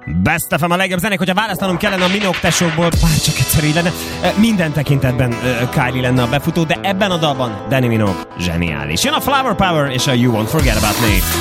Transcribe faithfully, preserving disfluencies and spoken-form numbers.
Best ef em a legjobb zenék, hogyha választanom kellene a Minogue tesókból, bár csak egyszer így lenne, minden tekintetben Kylie lenne a befutó, de ebben a dalban Danny Minogue zseniális. Jön a Flower Power és a You Won't Forget About Me.